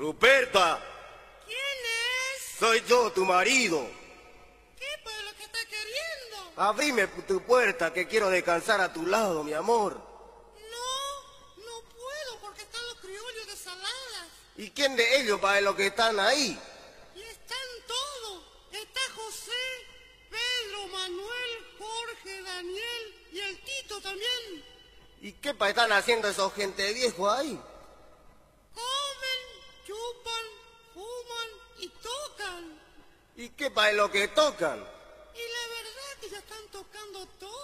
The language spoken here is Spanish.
Ruperta, ¿Quién es? soy yo, tu marido. ¿Qué para lo que está queriendo? Abrime tu puerta, que quiero descansar a tu lado, mi amor. No puedo porque están los criollos de Saladas. ¿Y quién de ellos para los que están ahí? Y están todos. Está José, Pedro, Manuel, Jorge, Daniel y el Tito también. ¿Y qué pa están haciendo esos gente viejos ahí? Comen, chupan, fuman y tocan. ¿Y qué pa es lo que tocan? Y la verdad que ya están tocando todo.